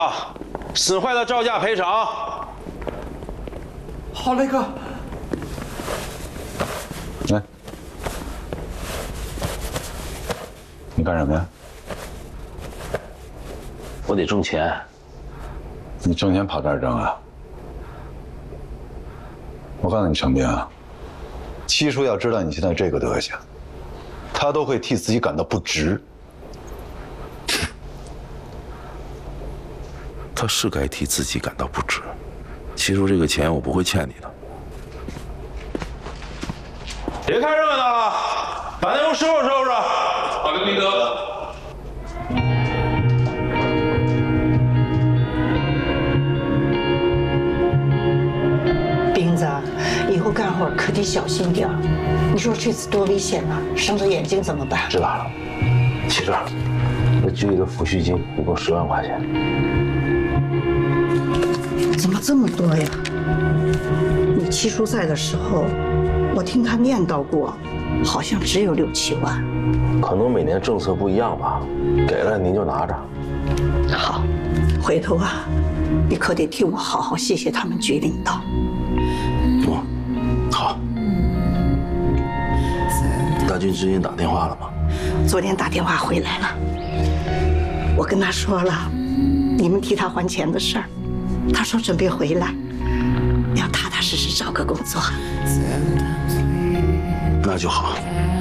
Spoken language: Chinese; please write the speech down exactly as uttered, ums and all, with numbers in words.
啊，损坏的照价赔偿。 好嘞，哥。 来，你干什么呀？ 我得挣钱。 你挣钱跑这儿挣啊？我告诉你，程兵啊，七叔要知道你现在这个德行，他都会替自己感到不值。 他是该替自己感到不值。七叔，这个钱我不会欠你的。 别看热闹了，把那屋收拾收拾。 好的，明德。 斌子，以后干活可得小心点儿。你说这次多危险啊，伤着眼睛怎么办？ 知道了。七叔，那局里的抚恤金一共十万块钱。 怎么这么多呀？你七叔在的时候，我听他念叨过，好像只有六七万。 可能每年政策不一样吧，给了您就拿着。 好，回头啊，你可得替我好好谢谢他们局领导。 嗯，好。大军之音打电话了吗？ 昨天打电话回来了，我跟他说了，你们替他还钱的事儿。 他说准备回来，要踏踏实实找个工作。 那就好。